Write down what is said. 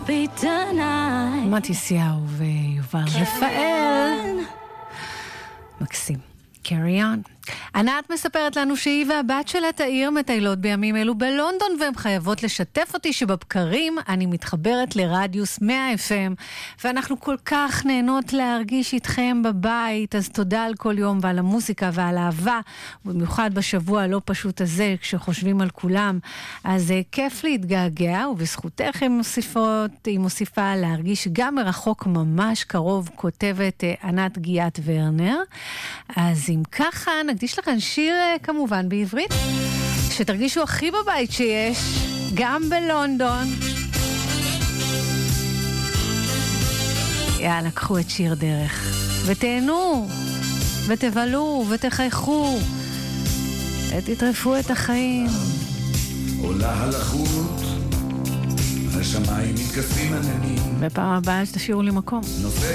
מתיסיהו ויובל רפאל. מקסים. Carry on. ענת מספרת לנו שהיא והבת שלה תאיר מטיילות בימים אלו בלונדון, והן חייבות לשתף אותי שבבקרים אני מתחברת לרדיוס 100 FM, ואנחנו כל כך נהנות להרגיש איתכם בבית, אז תודה על כל יום ועל המוזיקה ועל האהבה, במיוחד בשבוע הלא פשוט הזה, כשחושבים על כולם, אז כיף להתגעגע, ובזכותך היא מוסיפה להרגיש גם מרחוק ממש קרוב, כותבת ענת גיאת ורנר. אז אם ככה, נקדיש לכם שיר כמובן בעברית, שתרגישו הכי בבית שיש, גם בלונדון. יאללה, קחו את שיר דרך, ותהנו, ותבלו, ותחייכו, ותטרפו את החיים. עולה הלחות, השמיים מתכסים עננים. בפעם הבאה שתשאירו לי מקום.